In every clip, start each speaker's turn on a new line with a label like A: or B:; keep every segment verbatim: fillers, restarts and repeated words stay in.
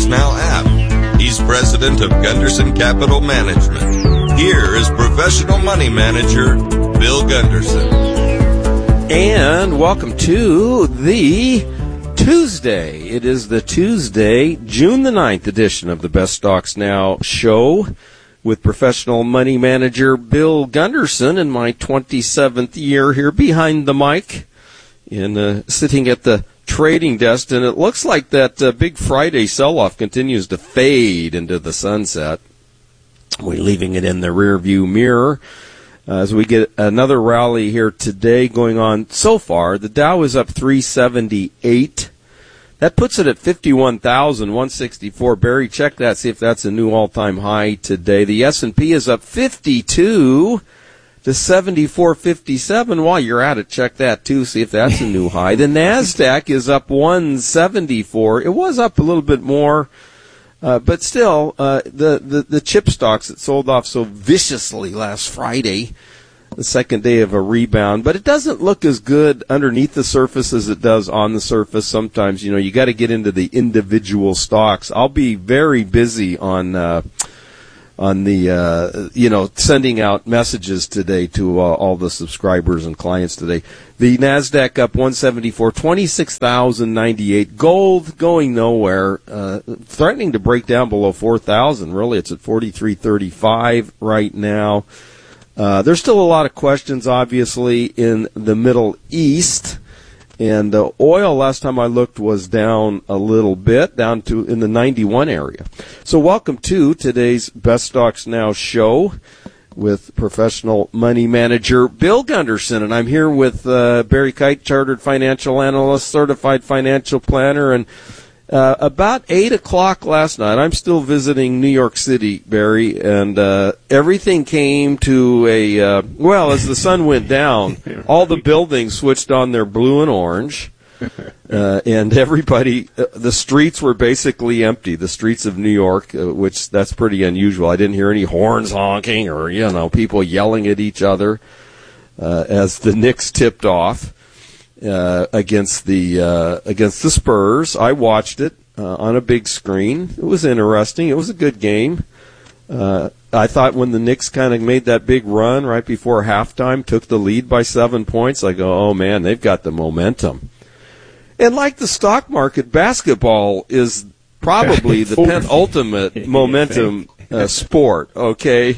A: Now app. He's president of Gunderson Capital Management. Here is professional money manager Bill Gunderson.
B: And welcome to the Tuesday. It is the Tuesday, June the ninth edition of the Best Stocks Now show with professional money manager Bill Gunderson in my twenty-seventh year here behind the mic and uh, sitting at the trading desk. And it looks like that uh, big Friday sell-off continues to fade into the sunset. We're leaving it in the rearview mirror. Uh, as we get another rally here today going on so far, the Dow is up three seventy-eight. That puts it at fifty-one thousand one hundred sixty-four. Barry, check that, see if that's a new all-time high today. The S and P is up fifty-two to seventy-four fifty-seven. While you're at it, check that too, see if that's a new high. The NASDAQ is up one seventy-four. It was up a little bit more, uh, but still, uh, the, the, the chip stocks that sold off so viciously last Friday, the second day of a rebound, but it doesn't look as good underneath the surface as it does on the surface. Sometimes, you know, you got to get into the individual stocks. I'll be very busy on, uh, on the, uh, you know, sending out messages today to uh, all the subscribers and clients today. The NASDAQ up one seventy-four, twenty-six thousand ninety-eight. Gold going nowhere, uh, threatening to break down below four thousand. Really, it's at forty-three thirty-five right now. Uh, there's still a lot of questions, obviously, in the Middle East. And uh, oil, last time I looked, was down a little bit, down to in the ninety-one area. So welcome to today's Best Stocks Now show with professional money manager Bill Gunderson. And I'm here with uh, Barry Kite, chartered financial analyst, certified financial planner, and Uh, about eight o'clock last night, I'm still visiting New York City, Barry, and uh, everything came to a, uh, well, as the sun went down, all the buildings switched on their blue and orange, uh, and everybody, uh, the streets were basically empty, the streets of New York, uh, which that's pretty unusual. I didn't hear any horns honking or, you know, people yelling at each other uh, as the Knicks tipped off. Uh, against the uh, against the Spurs. I watched it uh, on a big screen. It was interesting. It was a good game. Uh, I thought when the Knicks kind of made that big run right before halftime, took the lead by seven points, I go, oh man, they've got the momentum. And like the stock market, basketball is probably the penultimate momentum uh, sport, okay?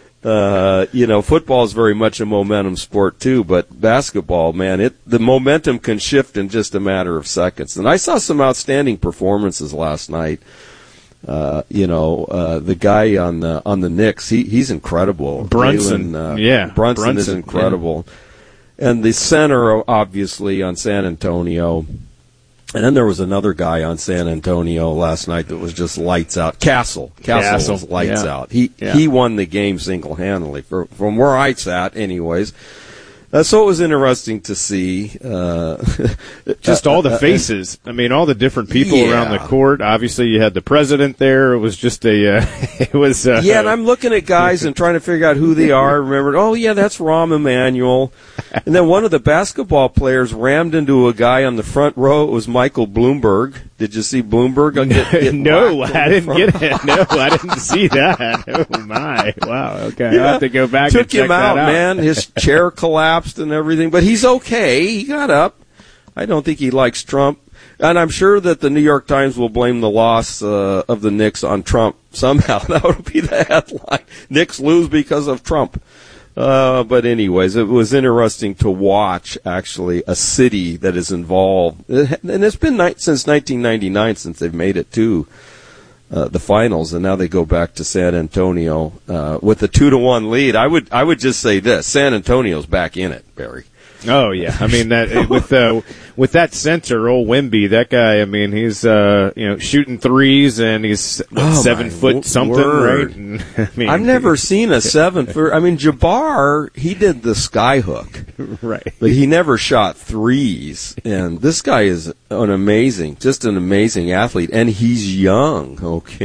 B: Uh, you know, football is very much a momentum sport too, but basketball, man, it, the momentum can shift in just a matter of seconds. And I saw some outstanding performances last night. Uh, you know, uh, the guy on the, on the Knicks, he, he's incredible.
C: Brunson,
B: Jalen, uh,
C: yeah.
B: Brunson, Brunson is incredible. Yeah. And the center, obviously, on San Antonio. And then there was another guy on San Antonio last night that was just lights out. Castle. Castle, Castle. was lights yeah. out. He yeah. he won the game single-handedly, for, from where I sat anyways. Uh, so it was interesting to see. Uh,
C: just all the faces. I mean, all the different people
B: yeah.
C: around the court. Obviously, you had the president there. It was just a, uh, it was. Uh,
B: yeah, and I'm looking at guys and trying to figure out who they are. Remember, oh, yeah, that's Rahm Emanuel. And then one of the basketball players rammed into a guy on the front row. It was Michael Bloomberg. Did you see Bloomberg? Get, get
C: no, I didn't get it. No, I didn't see that. Oh, my. Wow, okay.
B: Yeah.
C: I'll have to go back
B: Took
C: and check
B: him out,
C: that out.
B: man. His chair collapsed and everything, but he's okay. He got up. I don't think he likes Trump. And I'm sure that the New York Times will blame the loss uh, of the Knicks on Trump somehow. That would be the headline. Knicks lose because of Trump. Uh, but anyways, it was interesting to watch, actually, a city that is involved. And it's been ni- since nineteen ninety-nine since they've made it to uh, the finals, and now they go back to San Antonio uh, with a two to one lead. I would I would just say this: San Antonio's back in it, Barry.
C: Oh yeah, I mean that with uh, with that center, old Wemby, that guy. I mean, he's uh, you know shooting threes and he's what,
B: oh,
C: seven foot w- something,
B: word.
C: right? And, I mean,
B: I've never seen a seven foot. I mean, Jabbar, he did the sky hook,
C: right?
B: But he never shot threes. And this guy is an amazing, just an amazing athlete, and he's young. Okay.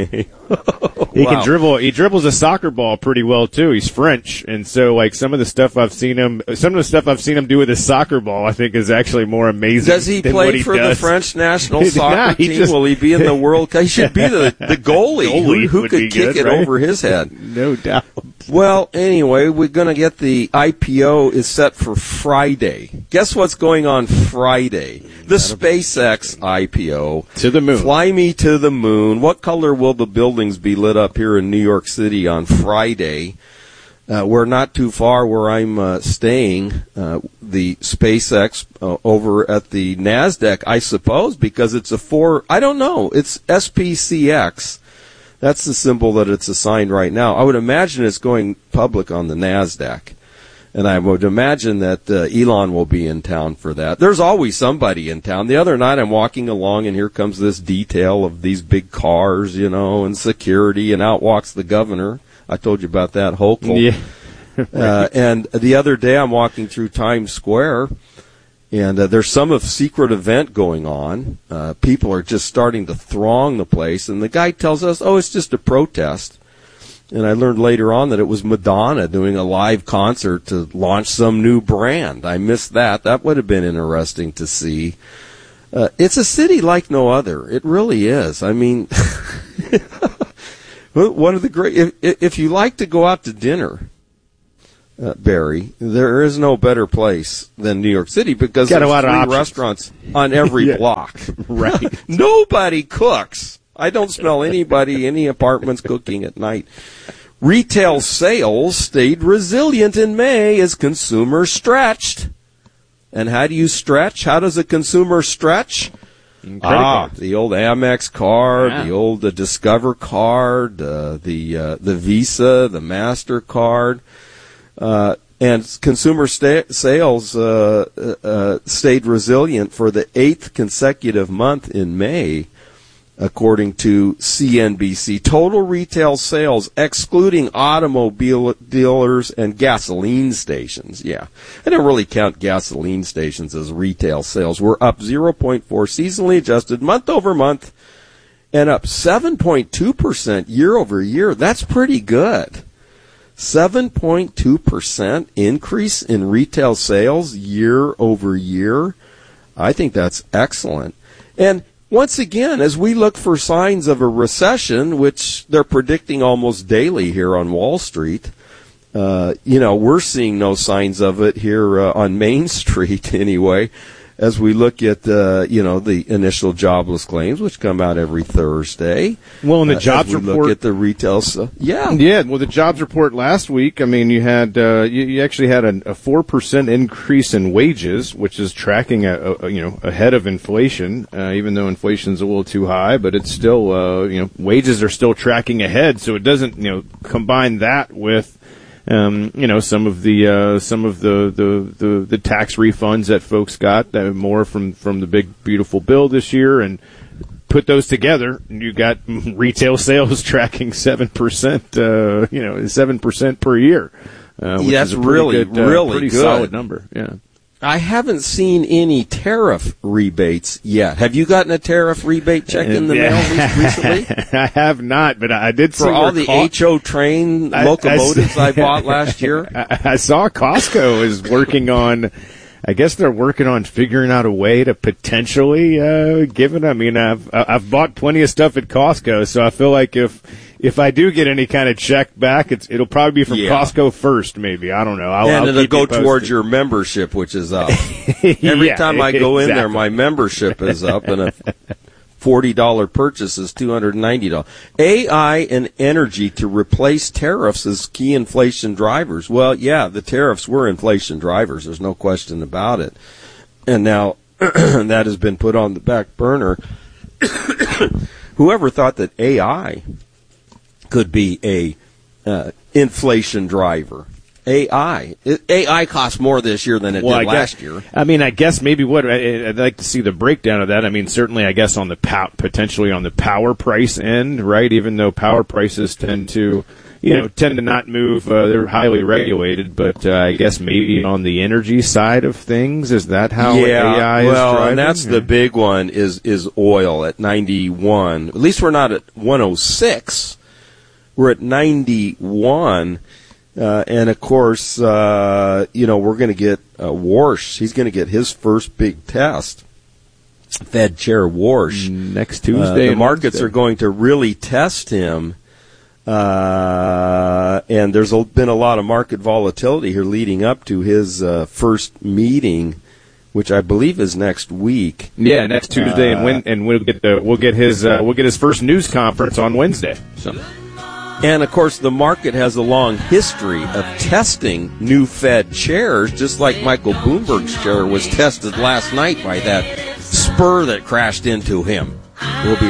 C: He
B: Wow.
C: can dribble. He dribbles a soccer ball pretty well too. He's French, and so like some of the stuff I've seen him, some of the stuff I've seen him do with his soccer ball, I think is actually more amazing.
B: Does he
C: than
B: play
C: what he
B: for
C: does.
B: the French national soccer
C: Nah, he
B: team?
C: just-
B: Will he be in the World Cup? He should be the, the goalie,
C: Goalie
B: who, who
C: would
B: could
C: be
B: kick
C: good,
B: it
C: right?
B: over his head.
C: No doubt.
B: Well, anyway, we're going to get the I P O is set for Friday. Guess what's going on Friday? The SpaceX I P O.
C: To the moon.
B: Fly me to the moon. What color will the buildings be lit up here in New York City on Friday? Uh, we're not too far where I'm uh, staying, uh, the SpaceX uh, over at the NASDAQ, I suppose, because it's a four, I don't know, it's S P C X. That's the symbol that it's assigned right now. I would imagine it's going public on the NASDAQ. And I would imagine that uh, Elon will be in town for that. There's always somebody in town. The other night I'm walking along and here comes this detail of these big cars, you know, and security, and out walks the governor. I told you about that, Hochul.
C: Yeah.
B: uh, and the other day I'm walking through Times Square, and uh, there's some of secret event going on. Uh, people are just starting to throng the place, and the guy tells us, oh, it's just a protest. And I learned later on that it was Madonna doing a live concert to launch some new brand. I missed that. That would have been interesting to see. Uh, it's a city like no other. It really is. I mean, one of the great, if, if you like to go out to dinner, uh, Barry, there is no better place than New York City because
C: Got a
B: there's
C: lot of
B: three
C: options.
B: restaurants on every
C: Yeah.
B: block.
C: Right.
B: Nobody cooks. I don't smell anybody, any apartments cooking at night. Retail sales stayed resilient in May as consumers stretched. And how do you stretch? How does a consumer stretch?
C: Credit
B: Ah,
C: cards.
B: the old Amex card,
C: Yeah.
B: the old uh, Discover card, uh, the uh, the Visa, the MasterCard. Uh, and consumer sta- sales uh, uh, stayed resilient for the eighth consecutive month in May, according to C N B C. Total retail sales, excluding automobile dealers and gasoline stations, yeah, I don't really count gasoline stations as retail sales, were up zero point four seasonally adjusted month over month, and up seven point two percent year over year. That's pretty good. seven point two percent increase in retail sales year over year. I think that's excellent. And once again, as we look for signs of a recession, which they're predicting almost daily here on Wall Street, uh, you know, we're seeing no signs of it here uh, on Main Street anyway, as we look at, uh, you know, the initial jobless claims, which come out every Thursday.
C: Well, in the
B: Uh,
C: jobs
B: as we
C: report,
B: look at the retail, so, yeah.
C: yeah. Well, the jobs report last week. I mean, you had uh, you, you actually had a four percent increase in wages, which is tracking a, a you know ahead of inflation. Uh, even though inflation's a little too high, but it's still uh, you know wages are still tracking ahead. So it doesn't you know combine that with. Um, you know, some of the, uh, some of the, the, the, the tax refunds that folks got, that more from, from the big, beautiful bill this year, and put those together, and you got retail sales tracking seven percent, uh, you know, seven percent per year. Uh, which
B: Yeah,
C: is
B: that's
C: a pretty
B: really,
C: good, uh,
B: really
C: pretty
B: good.
C: solid number. Yeah.
B: I haven't seen any tariff rebates yet. Have you gotten a tariff rebate check in the mail re- recently?
C: I have not, but I did see
B: For all
C: where
B: the
C: Co-
B: H O train
C: I- I
B: locomotives
C: see-
B: I, bought last year.
C: I, I saw Costco is working on. I guess they're working on figuring out a way to potentially uh, give it. I mean, I've I've bought plenty of stuff at Costco, so I feel like if if I do get any kind of check back, it's it'll probably be from
B: Yeah.
C: Costco first. Maybe I don't know. I'll,
B: And
C: I'll
B: it'll
C: keep
B: go
C: you posted.
B: towards your membership, which is up. Every
C: Yeah,
B: time I go in there,
C: exactly.
B: my membership is up, and a forty dollars purchase is two hundred ninety dollars. A I and energy to replace tariffs as key inflation drivers. Well, yeah, the tariffs were inflation drivers. There's no question about it. And now that has been put on the back burner. Whoever thought that A I could be a uh, inflation driver? A I. It, A I costs more this year than it
C: Well,
B: did
C: I
B: last
C: guess,
B: year.
C: I mean, I guess maybe what I, I'd like to see the breakdown of that. I mean, certainly, I guess on the pow, potentially on the power price end, right? Even though power prices tend to, you know, tend to not move. Uh, they're highly regulated, but uh, I guess maybe on the energy side of things, is that how
B: yeah,
C: A I is
B: well,
C: driving?
B: and that's
C: or?
B: the big one is is oil at ninety-one. At least we're not at one oh six. We're at ninety-one. Uh, and, of course, uh, you know, we're going to get uh, Warsh. He's going to get his first big test. Fed Chair Warsh.
C: Next
B: Uh,
C: Tuesday.
B: the markets
C: Wednesday.
B: are going to really test him. Uh, and there's a, been a lot of market volatility here leading up to his uh, first meeting, which I believe is next week.
C: Yeah, next Tuesday,
B: Uh,
C: and when, and we'll get the we'll get his uh, we'll get his first news conference on Wednesday. So.
B: And, of course, the market has a long history of testing new Fed chairs, just like Michael Bloomberg's chair was tested last night by that spur that crashed into him. We'll be